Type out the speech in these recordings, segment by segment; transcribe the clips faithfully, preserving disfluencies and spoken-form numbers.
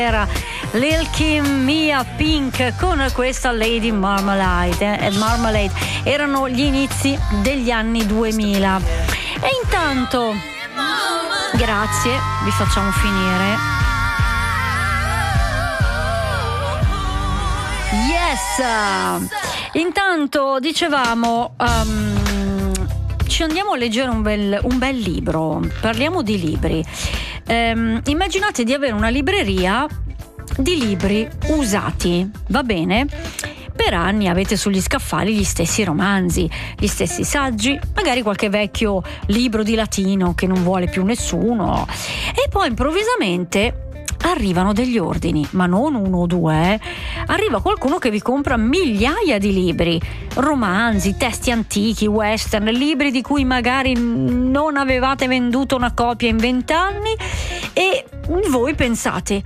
Era Lil Kim, Mia Pink con questa Lady Marmalade, eh, Marmalade. Erano gli inizi degli anni duemila. E intanto, grazie, vi facciamo finire. Yes! Intanto dicevamo, um, ci andiamo a leggere un bel, un bel libro. Parliamo di libri. Um, immaginate di avere una libreria di libri usati, va bene? Per anni avete sugli scaffali gli stessi romanzi, gli stessi saggi, magari qualche vecchio libro di latino che non vuole più nessuno, e poi improvvisamente arrivano degli ordini, ma non uno o due, eh. Arriva qualcuno che vi compra migliaia di libri, romanzi, testi antichi, western, libri di cui magari non avevate venduto una copia in vent'anni, e voi pensate: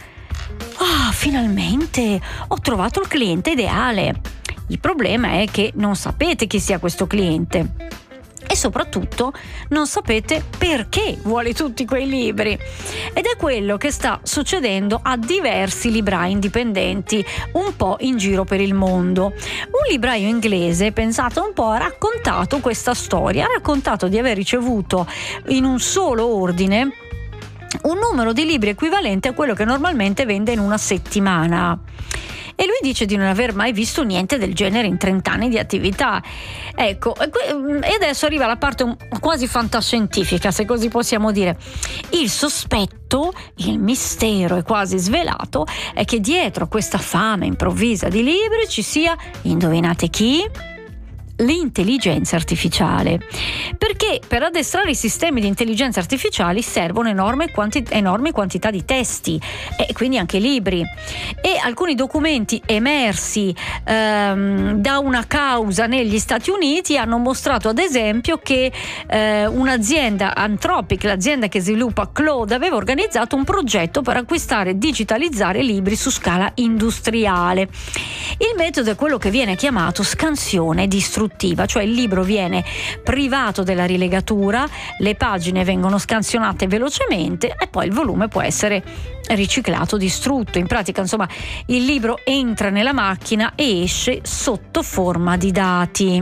ah, finalmente ho trovato il cliente ideale. Il problema è che non sapete chi sia questo cliente e soprattutto non sapete perché vuole tutti quei libri, ed è quello che sta succedendo a diversi librai indipendenti un po' in giro per il mondo. Un libraio inglese, pensate un po', ha raccontato questa storia, ha raccontato di aver ricevuto in un solo ordine un numero di libri equivalente a quello che normalmente vende in una settimana. E lui dice di non aver mai visto niente del genere in trent'anni di attività. Ecco, e adesso arriva la parte quasi fantascientifica, se così possiamo dire. Il sospetto, il mistero è quasi svelato, è che dietro questa fame improvvisa di libri ci sia, indovinate chi? L'intelligenza artificiale, perché per addestrare i sistemi di intelligenza artificiali servono enorme quanti- enormi quantità di testi e quindi anche libri, e alcuni documenti emersi ehm, da una causa negli Stati Uniti hanno mostrato ad esempio che eh, un'azienda, Anthropic, l'azienda che sviluppa Claude, aveva organizzato un progetto per acquistare e digitalizzare libri su scala industriale. Il metodo è quello che viene chiamato scansione distruttiva, cioè il libro viene privato della rilegatura, le pagine vengono scansionate velocemente e poi il volume può essere riciclato, distrutto. In pratica, insomma, il libro entra nella macchina e esce sotto forma di dati.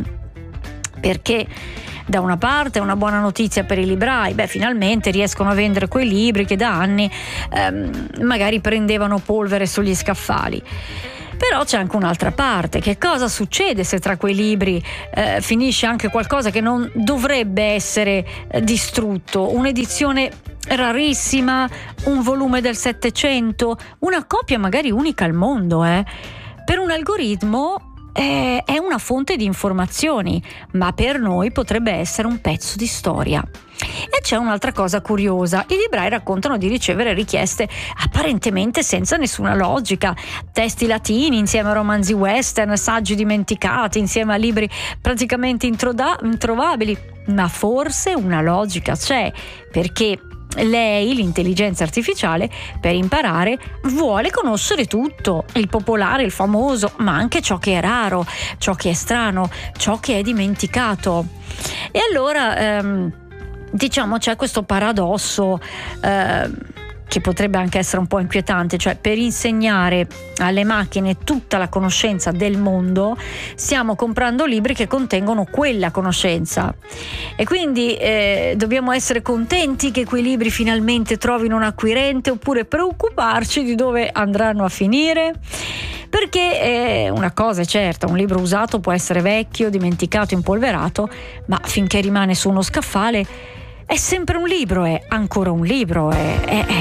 Perché da una parte è una buona notizia per i librai, beh, finalmente riescono a vendere quei libri che da anni ehm, magari prendevano polvere sugli scaffali. Però c'è anche un'altra parte. Che cosa succede se tra quei libri eh, finisce anche qualcosa che non dovrebbe essere eh, distrutto? Un'edizione rarissima, un volume del Settecento, una copia magari unica al mondo, eh? Per un algoritmo eh, è una fonte di informazioni, ma per noi potrebbe essere un pezzo di storia. E c'è un'altra cosa curiosa: i librai raccontano di ricevere richieste apparentemente senza nessuna logica, testi latini insieme a romanzi western, saggi dimenticati insieme a libri praticamente introda- introvabili, ma forse una logica c'è, perché lei, l'intelligenza artificiale, per imparare vuole conoscere tutto, il popolare, il famoso, ma anche ciò che è raro, ciò che è strano, ciò che è dimenticato. E allora ehm, diciamo c'è questo paradosso eh, che potrebbe anche essere un po' inquietante, cioè per insegnare alle macchine tutta la conoscenza del mondo stiamo comprando libri che contengono quella conoscenza, e quindi eh, dobbiamo essere contenti che quei libri finalmente trovino un acquirente oppure preoccuparci di dove andranno a finire. Perché eh, una cosa è certa: un libro usato può essere vecchio, dimenticato, impolverato, ma finché rimane su uno scaffale è sempre un libro, è ancora un libro, è, è,